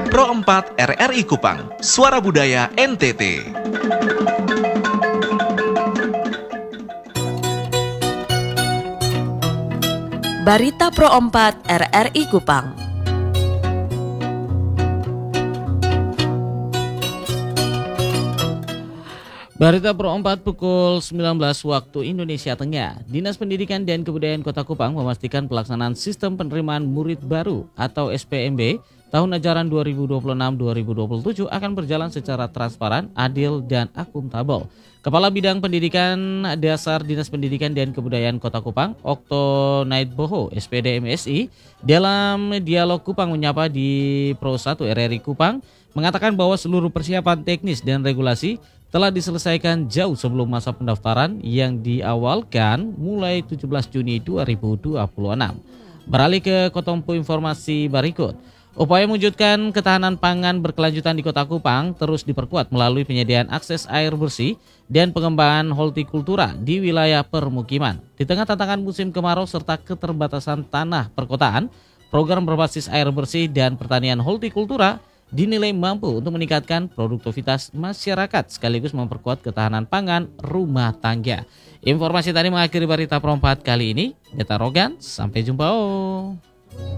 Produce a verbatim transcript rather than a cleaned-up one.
Pro empat R R I Kupang, Suara Budaya N T T. Barita Pro empat R R I Kupang. Barita Pro empat pukul sembilan belas waktu Indonesia Tengah. Dinas Pendidikan dan Kebudayaan Kota Kupang memastikan pelaksanaan sistem penerimaan murid baru atau S P M B tahun ajaran dua ribu dua puluh enam dua ribu dua puluh tujuh akan berjalan secara transparan, adil, dan akuntabel. Kepala Bidang Pendidikan Dasar Dinas Pendidikan dan Kebudayaan Kota Kupang, Okto Naitboho, S P D M S I, dalam dialog Kupang Menyapa di Pro satu R R I Kupang, mengatakan bahwa seluruh persiapan teknis dan regulasi telah diselesaikan jauh sebelum masa pendaftaran yang diawalkan mulai tujuh belas Juni dua ribu dua puluh enam. Beralih ke Kotompo informasi berikut. Upaya mewujudkan ketahanan pangan berkelanjutan di Kota Kupang terus diperkuat melalui penyediaan akses air bersih dan pengembangan hortikultura di wilayah permukiman. Di tengah tantangan musim kemarau serta keterbatasan tanah perkotaan, program berbasis air bersih dan pertanian hortikultura dinilai mampu untuk meningkatkan produktivitas masyarakat sekaligus memperkuat ketahanan pangan rumah tangga. Informasi tadi mengakhiri Barita Pro empat kali ini. Beta Rogan, sampai jumpa.